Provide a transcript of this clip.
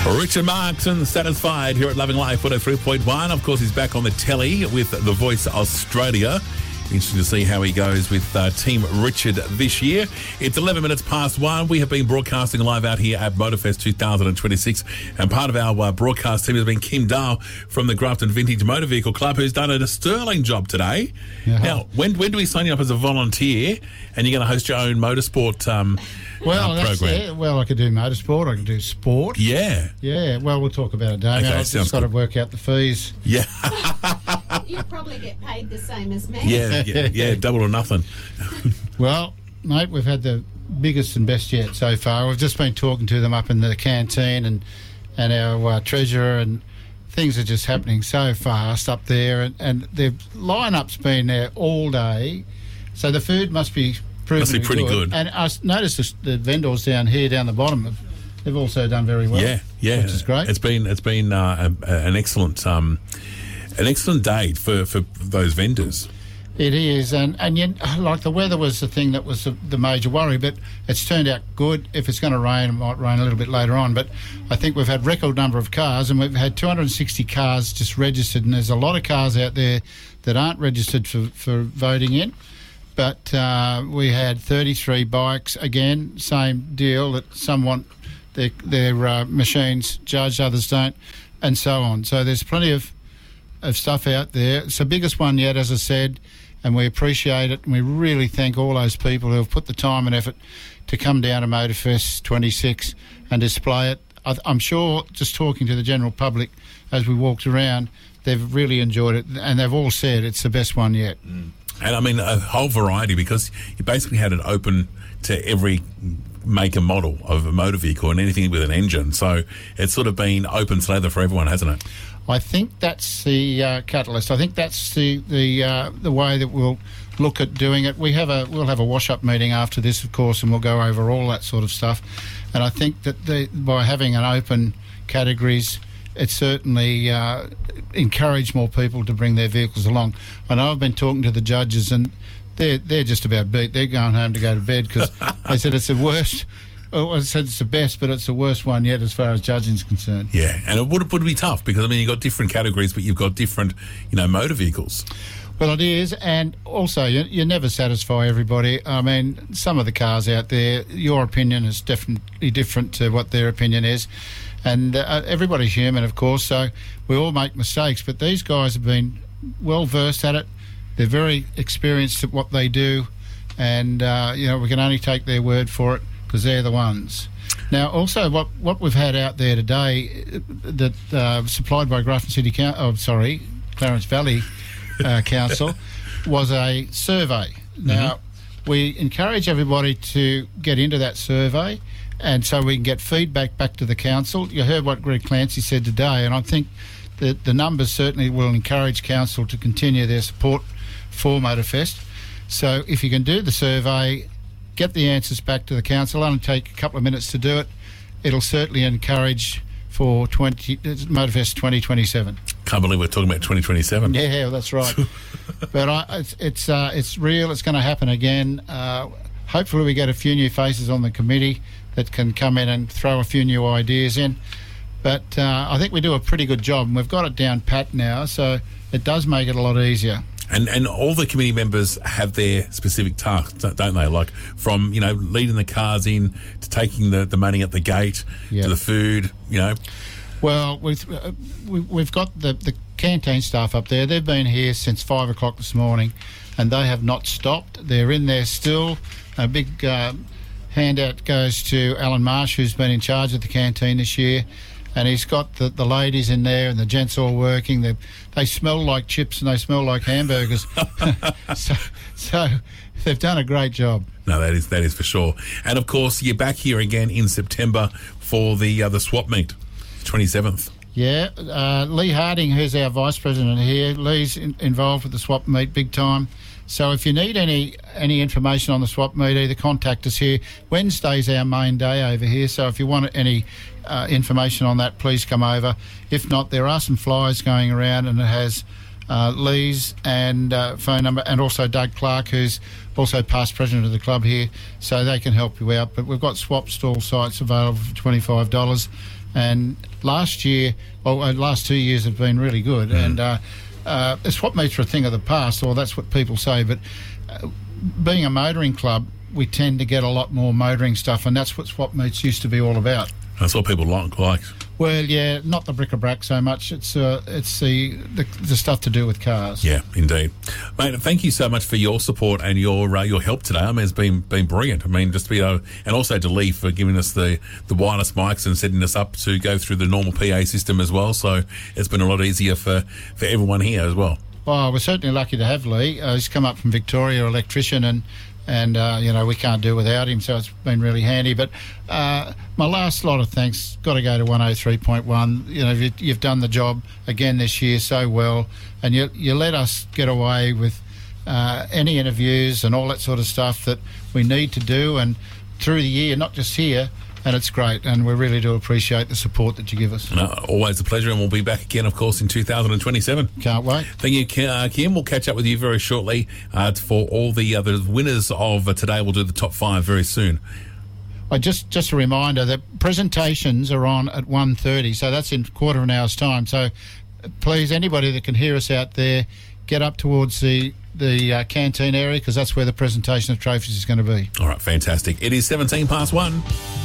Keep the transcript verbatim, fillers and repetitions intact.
Richard Markson, Satisfied, here at Loving Life one oh three point one. Of course, he's back on the telly with The Voice Australia. Interesting to see how he goes with uh, Team Richard this year. It's eleven minutes past one. We have been broadcasting live out here at Motorfest two thousand twenty-six, and part of our uh, broadcast team has been Kim Dahl from the Grafton Vintage Motor Vehicle Club, who's done a sterling job today. Uh-huh. Now, when when do we sign you up as a volunteer, and you're going to host your own motorsport um, well, uh, that's, program? yeah, well, I could do motorsport, I could do sport. Yeah. Yeah, well, we'll talk about it, Dave. Okay, I've just got to work out the fees. Yeah. You'll probably get paid the same as me. Yeah, yeah, yeah, double or nothing. Well, mate, we've had the biggest and best yet so far. We've just been talking to them up in the canteen and, and our uh, treasurer, and things are just happening so fast up there, and, and the line-up's been there all day, so the food must be proven Must be to be pretty good. good. And I noticed the, the vendors down here, down the bottom, have, they've also done very well. Yeah, yeah, which is great. It's been it's been uh, a, an excellent um, an excellent day for, for those vendors. It is, and and you, like the weather was the thing that was the, the major worry, but it's turned out good. If it's going to rain, it might rain a little bit later on, but I think we've had record number of cars, and we've had two hundred sixty cars just registered, and there's a lot of cars out there that aren't registered for, for voting in. But uh, we had thirty-three bikes, again, same deal, that some want their, their uh, machines judged, others don't, and so on. So there's plenty of, of stuff out there. It's the biggest one yet, as I said, and we appreciate it, and we really thank all those people who have put the time and effort to come down to Motorfest twenty-six and display it. I, I'm sure, just talking to the general public as we walked around, they've really enjoyed it, and they've all said it's the best one yet. Mm. And I mean, a whole variety, because you basically had it open to every make and model of a motor vehicle and anything with an engine. So it's sort of been open slather for everyone, hasn't it? I think that's the uh, catalyst. I think that's the the uh, the way that we'll look at doing it. We have a we'll have a wash-up meeting after this, of course, and we'll go over all that sort of stuff. And I think that the, by having an open categories, it certainly uh, encouraged more people to bring their vehicles along. I know I've been talking to the judges, and they're they're just about beat. They're going home to go to bed because they said it's the worst. Well, I said it's the best, but it's the worst one yet as far as judging is concerned. Yeah, and it would, would be tough because, I mean, you've got different categories, but you've got different, you know, motor vehicles. Well, it is, and also you, you never satisfy everybody. I mean, some of the cars out there, your opinion is definitely different to what their opinion is, and uh, everybody's human, of course, so we all make mistakes, but these guys have been well versed at it. They're very experienced at what they do, and, uh, you know, we can only take their word for it, because they're the ones. Now, also, what, what we've had out there today that uh, supplied by Grafton City Council, oh, sorry, Clarence Valley uh, Council, was a survey. Now, mm-hmm. we encourage everybody to get into that survey, and so we can get feedback back to the council. You heard what Greg Clancy said today, and I think that the numbers certainly will encourage council to continue their support for Motorfest. So if you can do the survey, get the answers back to the council. It'll only take a couple of minutes to do it. It'll certainly encourage for twenty Motorfest twenty twenty-seven. Can't believe we're talking about twenty twenty-seven. Yeah, well, that's right. But I, it's it's, uh, it's real. It's going to happen again. Uh, hopefully we get a few new faces on the committee that can come in and throw a few new ideas in. But uh, I think we do a pretty good job, and we've got it down pat now, so it does make it a lot easier. And and all the committee members have their specific tasks, don't they? Like from, you know, leading the cars in to taking the, the money at the gate, yep, to the food, you know. Well, we've, uh, we, we've got the, the canteen staff up there. They've been here since five o'clock this morning, and they have not stopped. They're in there still. A big uh, handout goes to Alan Marsh, who's been in charge of the canteen this year. And he's got the, the ladies in there and the gents all working. They they smell like chips and they smell like hamburgers. so so they've done a great job. No, that is that is for sure. And of course, you're back here again in September for the uh, the swap meet, twenty-seventh. Yeah, uh, Lee Harding, who's our vice president here, Lee's in, involved with the swap meet big time. So if you need any any information on the swap meet, either contact us here. Wednesday's our main day over here, so if you want any uh, information on that, please come over. If not, there are some flyers going around, and it has uh, Lee's and uh, phone number, and also Doug Clark, who's also past president of the club here, so they can help you out. But we've got swap stall sites available for twenty-five dollars, and last year, well, uh, last two years have been really good, mm. and uh, uh, swap meets are a thing of the past, or that's what people say, but uh, being a motoring club, we tend to get a lot more motoring stuff, and that's what swap meets used to be all about. That's what people like. like. Well, yeah, not the bric-a-brac so much. It's uh, it's the, the the stuff to do with cars. Yeah, indeed, mate. Thank you so much for your support and your uh, your help today. I mean, it's been been brilliant. I mean, just to be able, and also to Lee for giving us the, the wireless mics and setting us up to go through the normal P A system as well. So it's been a lot easier for, for everyone here as well. Well, we're certainly lucky to have Lee. Uh, he's come up from Victoria, electrician, and and uh, you know, we can't do without him, so it's been really handy. But uh, my last lot of thanks got to go to one oh three point one. You know, you, you've done the job again this year so well, and you you let us get away with uh, any interviews and all that sort of stuff that we need to do, and through the year, not just here. And it's great, and we really do appreciate the support that you give us. No, always a pleasure, and we'll be back again, of course, in two thousand twenty-seven. Can't wait. Thank you, Kim. We'll catch up with you very shortly uh, for all the other winners of uh, today. We'll do the top five very soon. I just just a reminder that presentations are on at one thirty, so that's in a quarter of an hour's time. So please, anybody that can hear us out there, get up towards the the uh, canteen area, because that's where the presentation of trophies is going to be. All right, fantastic. It is seventeen past one.